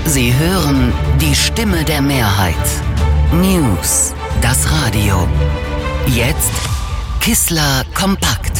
Sie hören die Stimme der Mehrheit. News, das Radio. Jetzt Kissler kompakt.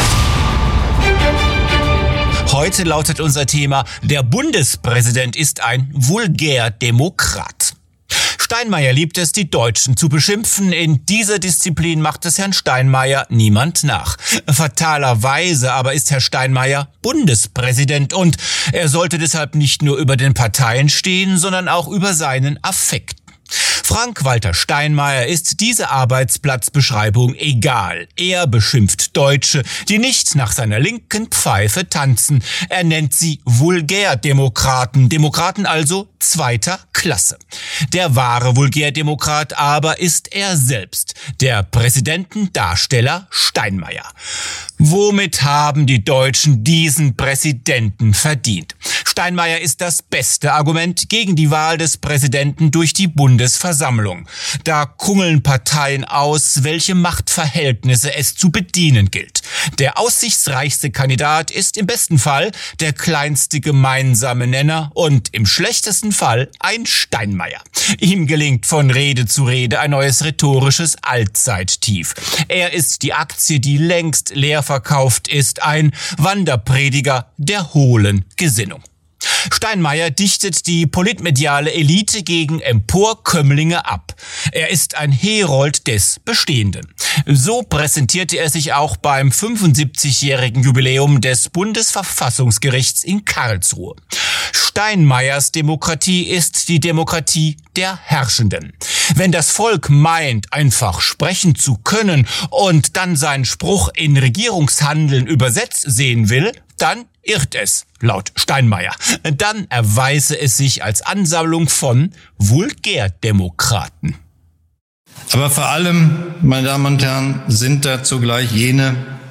Heute lautet unser Thema: Der Bundespräsident ist ein Vulgärdemokrat. Steinmeier liebt es, die Deutschen zu beschimpfen. In dieser Disziplin macht es Herrn Steinmeier niemand nach. Fatalerweise aber ist Herr Steinmeier Bundespräsident und er sollte deshalb nicht nur über den Parteien stehen, sondern auch über seinen Affekten. Frank-Walter Steinmeier ist diese Arbeitsplatzbeschreibung egal. Er beschimpft Deutsche, die nicht nach seiner linken Pfeife tanzen. Er nennt sie Vulgärdemokraten. Demokraten also zweiter Klasse. Der wahre Vulgärdemokrat aber ist er selbst, der Präsidentendarsteller Steinmeier. Womit haben die Deutschen diesen Präsidenten verdient? Steinmeier ist das beste Argument gegen die Wahl des Präsidenten durch die Bundesversammlung. Da kungeln Parteien aus, welche Machtverhältnisse es zu bedienen gilt. Der aussichtsreichste Kandidat ist im besten Fall der kleinste gemeinsame Nenner und im schlechtesten Fall ein Steinmeier. Ihm gelingt von Rede zu Rede ein neues rhetorisches Allzeittief. Er ist die Aktie, die längst leer verkauft ist, ein Wanderprediger der hohlen Gesinnung. Steinmeier dichtet die politmediale Elite gegen Emporkömmlinge ab. Er ist ein Herold des Bestehenden. So präsentierte er sich auch beim 75-jährigen Jubiläum des Bundesverfassungsgerichts in Karlsruhe. Steinmeiers Demokratie ist die Demokratie der Herrschenden. Wenn das Volk meint, einfach sprechen zu können und dann seinen Spruch in Regierungshandeln übersetzt sehen will, dann irrt es, laut Steinmeier. Dann erweise es sich als Ansammlung von Vulgärdemokraten. Aber vor allem, meine Damen und Herren, sind da zugleich jene,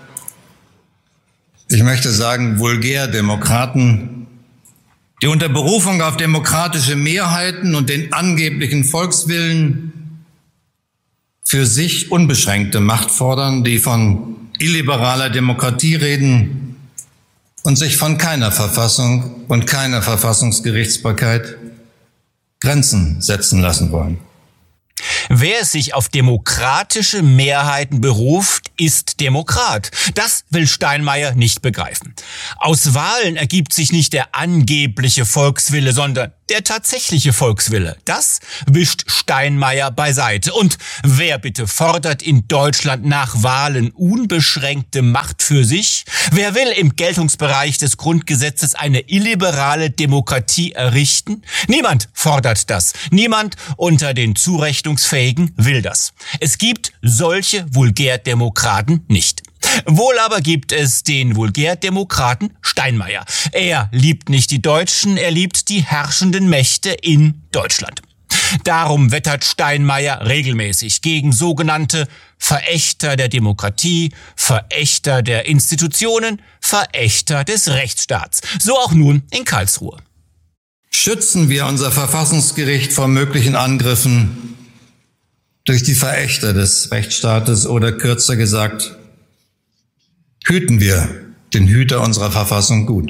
ich möchte sagen, Vulgärdemokraten, die unter Berufung auf demokratische Mehrheiten und den angeblichen Volkswillen für sich unbeschränkte Macht fordern, die von illiberaler Demokratie reden und sich von keiner Verfassung und keiner Verfassungsgerichtsbarkeit Grenzen setzen lassen wollen. Wer sich auf demokratische Mehrheiten beruft, ist Demokrat. Das will Steinmeier nicht begreifen. Aus Wahlen ergibt sich nicht der angebliche Volkswille, sondern der tatsächliche Volkswille. Das wischt Steinmeier beiseite. Und wer bitte fordert in Deutschland nach Wahlen unbeschränkte Macht für sich? Wer will im Geltungsbereich des Grundgesetzes eine illiberale Demokratie errichten? Niemand fordert das. Niemand unter den Zurechnungsfähigen will das. Es gibt solche Vulgärdemokraten nicht. Wohl aber gibt es den Vulgärdemokraten Steinmeier. Er liebt nicht die Deutschen, er liebt die herrschenden Mächte in Deutschland. Darum wettert Steinmeier regelmäßig gegen sogenannte Verächter der Demokratie, Verächter der Institutionen, Verächter des Rechtsstaats. So auch nun in Karlsruhe. Schützen wir unser Verfassungsgericht vor möglichen Angriffen durch die Verächter des Rechtsstaates oder kürzer gesagt, hüten wir den Hüter unserer Verfassung gut.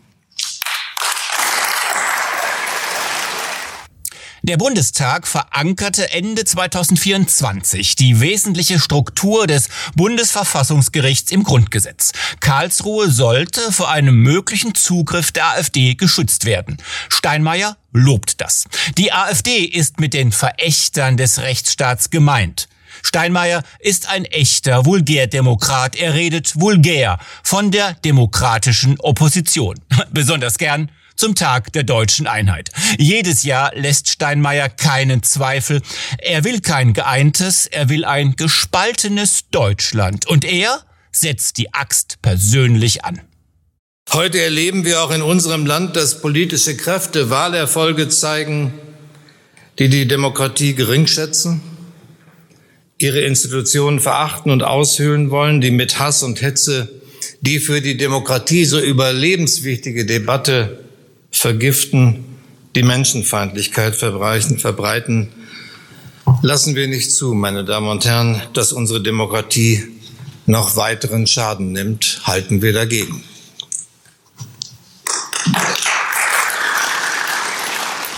Der Bundestag verankerte Ende 2024 die wesentliche Struktur des Bundesverfassungsgerichts im Grundgesetz. Karlsruhe sollte vor einem möglichen Zugriff der AfD geschützt werden. Steinmeier lobt das. Die AfD ist mit den Verächtern des Rechtsstaats gemeint. Steinmeier ist ein echter Vulgärdemokrat. Er redet vulgär von der demokratischen Opposition. Besonders gern zum Tag der deutschen Einheit. Jedes Jahr lässt Steinmeier keinen Zweifel. Er will kein geeintes, er will ein gespaltenes Deutschland. Und er setzt die Axt persönlich an. Heute erleben wir auch in unserem Land, dass politische Kräfte Wahlerfolge zeigen, die die Demokratie geringschätzen, ihre Institutionen verachten und aushöhlen wollen, die mit Hass und Hetze die für die Demokratie so überlebenswichtige Debatte vergiften, die Menschenfeindlichkeit verbreiten. Lassen wir nicht zu, meine Damen und Herren, dass unsere Demokratie noch weiteren Schaden nimmt. Halten wir dagegen.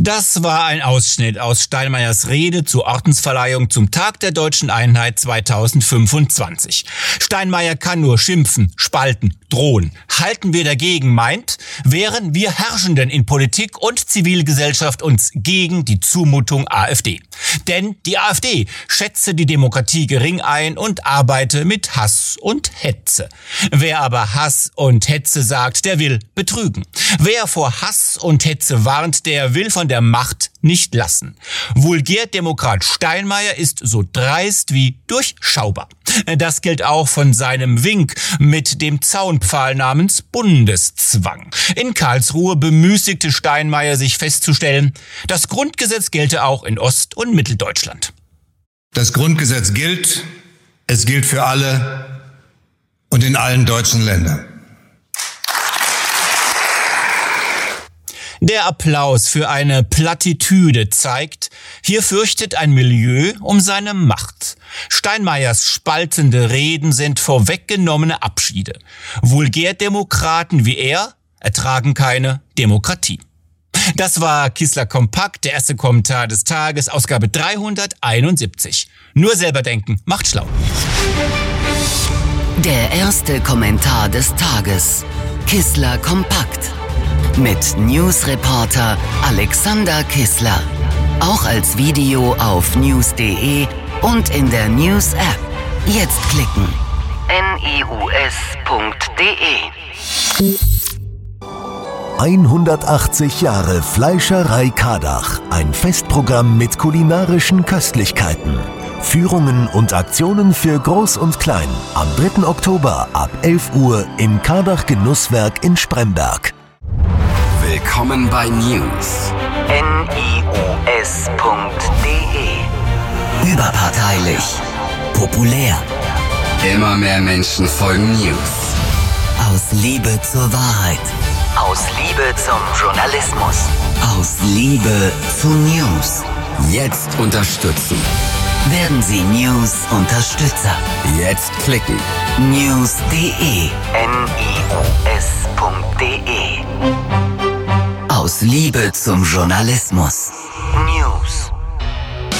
Das war ein Ausschnitt aus Steinmeiers Rede zur Ordensverleihung zum Tag der Deutschen Einheit 2025. Steinmeier kann nur schimpfen, spalten, drohen. Halten wir dagegen meint, wehren wir Herrschenden in Politik und Zivilgesellschaft uns gegen die Zumutung AfD. Denn die AfD schätze die Demokratie gering ein und arbeite mit Hass und Hetze. Wer aber Hass und Hetze sagt, der will betrügen. Wer vor Hass und Hetze warnt, der will von der Macht nicht lassen. Vulgärdemokrat Steinmeier ist so dreist wie durchschaubar. Das gilt auch von seinem Wink mit dem Zaunpfahl namens Bundeszwang. In Karlsruhe bemüßigte Steinmeier sich festzustellen, das Grundgesetz gelte auch in Ost- und Mitteldeutschland. Das Grundgesetz gilt, es gilt für alle und in allen deutschen Ländern. Der Applaus für eine Plattitüde zeigt, hier fürchtet ein Milieu um seine Macht. Steinmeiers spaltende Reden sind vorweggenommene Abschiede. Vulgärdemokraten wie er ertragen keine Demokratie. Das war Kissler Kompakt, der erste Kommentar des Tages, Ausgabe 371. Nur selber denken macht schlau. Der erste Kommentar des Tages. Kissler Kompakt. Mit Newsreporter Alexander Kissler. Auch als Video auf news.de und in der News-App. Jetzt klicken. news.de 180 Jahre Fleischerei Kardach. Ein Festprogramm mit kulinarischen Köstlichkeiten. Führungen und Aktionen für Groß und Klein. Am 3. Oktober ab 11 Uhr im Kardach Genusswerk in Spremberg. Willkommen bei News. news.de Überparteilich. Populär. Immer mehr Menschen folgen News. Aus Liebe zur Wahrheit. Aus Liebe zum Journalismus. Aus Liebe zu News. Jetzt unterstützen. Werden Sie News-Unterstützer. Jetzt klicken. News.de news.de Aus Liebe zum Journalismus. News.